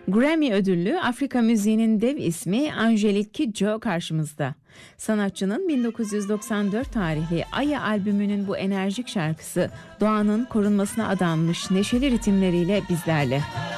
Grammy ödüllü Afrika müziğinin dev ismi Angelique Kidjo karşımızda. Sanatçının 1994 tarihli Aya albümünün bu enerjik şarkısı doğanın korunmasına adanmış neşeli ritimleriyle bizlerle.